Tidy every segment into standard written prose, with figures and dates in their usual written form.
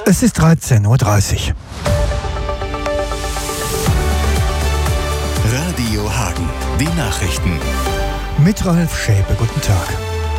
Es ist 13:30 Uhr. Radio Hagen, die Nachrichten. Mit Ralf Schäpe, guten Tag.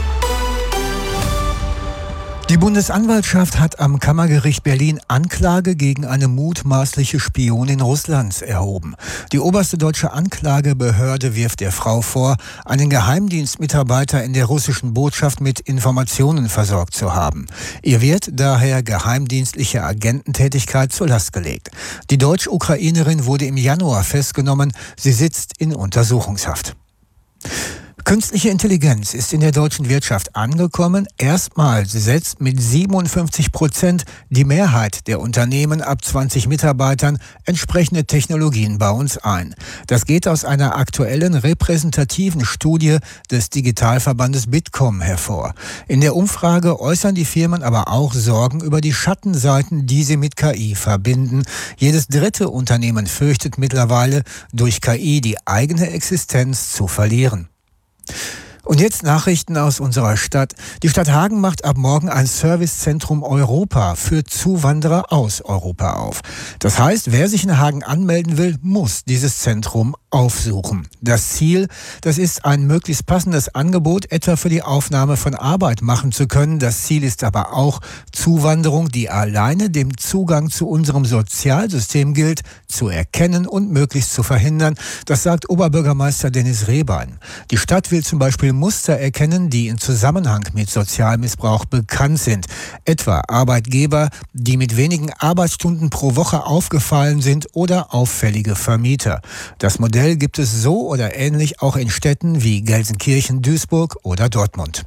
Die Bundesanwaltschaft hat am Kammergericht Berlin Anklage gegen eine mutmaßliche Spionin Russlands erhoben. Die oberste deutsche Anklagebehörde wirft der Frau vor, einen Geheimdienstmitarbeiter in der russischen Botschaft mit Informationen versorgt zu haben. Ihr wird daher geheimdienstliche Agententätigkeit zur Last gelegt. Die Deutsch-Ukrainerin wurde im Januar festgenommen. Sie sitzt in Untersuchungshaft. Künstliche Intelligenz ist in der deutschen Wirtschaft angekommen. Erstmals setzt mit 57% die Mehrheit der Unternehmen ab 20 Mitarbeitern entsprechende Technologien bei uns ein. Das geht aus einer aktuellen repräsentativen Studie des Digitalverbandes Bitkom hervor. In der Umfrage äußern die Firmen aber auch Sorgen über die Schattenseiten, die sie mit KI verbinden. Jedes dritte Unternehmen fürchtet mittlerweile, durch KI die eigene Existenz zu verlieren. Und jetzt Nachrichten aus unserer Stadt. Die Stadt Hagen macht ab morgen ein Servicezentrum Europa für Zuwanderer aus Europa auf. Das heißt, wer sich in Hagen anmelden will, muss dieses Zentrum aufsuchen. Das Ziel, das ist ein möglichst passendes Angebot, etwa für die Aufnahme von Arbeit machen zu können. Das Ziel ist aber auch Zuwanderung, die alleine dem Zugang zu unserem Sozialsystem gilt, zu erkennen und möglichst zu verhindern. Das sagt Oberbürgermeister Dennis Rehbein. Die Stadt will zum Beispiel Muster erkennen, die in Zusammenhang mit Sozialmissbrauch bekannt sind. Etwa Arbeitgeber, die mit wenigen Arbeitsstunden pro Woche aufgefallen sind, oder auffällige Vermieter. Das Modell gibt es so oder ähnlich auch in Städten wie Gelsenkirchen, Duisburg oder Dortmund.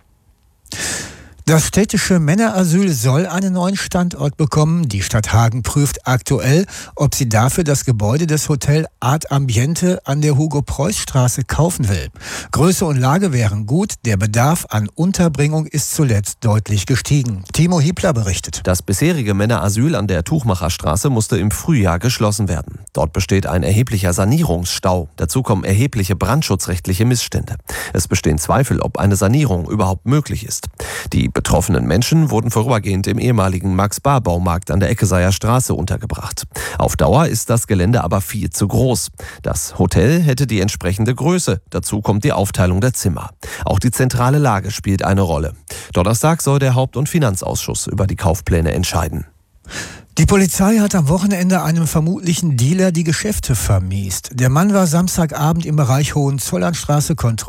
Das städtische Männerasyl soll einen neuen Standort bekommen. Die Stadt Hagen prüft aktuell, ob sie dafür das Gebäude des Hotel Art Ambiente an der Hugo-Preuß-Straße kaufen will. Größe und Lage wären gut. Der Bedarf an Unterbringung ist zuletzt deutlich gestiegen. Timo Hiebler berichtet. Das bisherige Männerasyl an der Tuchmacherstraße musste im Frühjahr geschlossen werden. Dort besteht ein erheblicher Sanierungsstau. Dazu kommen erhebliche brandschutzrechtliche Missstände. Es bestehen Zweifel, ob eine Sanierung überhaupt möglich ist. Die betroffenen Menschen wurden vorübergehend im ehemaligen Max-Bar-Baumarkt an der Eckeseyer Straße untergebracht. Auf Dauer ist das Gelände aber viel zu groß. Das Hotel hätte die entsprechende Größe. Dazu kommt die Aufteilung der Zimmer. Auch die zentrale Lage spielt eine Rolle. Donnerstag soll der Haupt- und Finanzausschuss über die Kaufpläne entscheiden. Die Polizei hat am Wochenende einem vermutlichen Dealer die Geschäfte vermiest. Der Mann war Samstagabend im Bereich Hohenzollernstraße kontrolliert.